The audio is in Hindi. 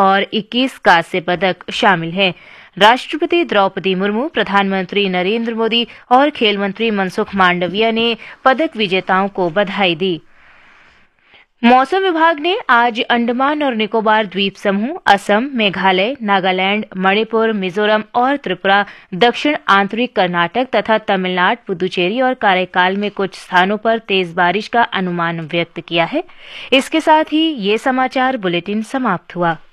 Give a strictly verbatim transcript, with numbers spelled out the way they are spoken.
और इक्कीस कांस्य पदक शामिल हैं। राष्ट्रपति द्रौपदी मुर्मू, प्रधानमंत्री नरेंद्र मोदी और खेल मंत्री मनसुख मांडविया ने पदक विजेताओं को बधाई दी। मौसम विभाग ने आज अंडमान और निकोबार द्वीप समूह, असम, मेघालय, नागालैंड, मणिपुर, मिजोरम और त्रिपुरा, दक्षिण आंतरिक कर्नाटक तथा तमिलनाडु, पुदुचेरी और काराकाल में कुछ स्थानों पर तेज बारिश का अनुमान व्यक्त किया है। इसके साथ ही ये समाचार बुलेटिन समाप्त हुआ।